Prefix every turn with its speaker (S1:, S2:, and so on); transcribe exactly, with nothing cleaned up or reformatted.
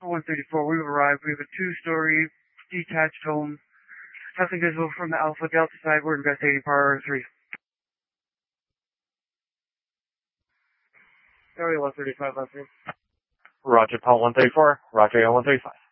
S1: one thirty-four, we've arrived. We have a two-story detached home. Nothing visible from the Alpha Delta side. We're investigating Power three. Area one thirty-five, last name.
S2: Roger, Paul one thirty-four. Roger, one thirty-five.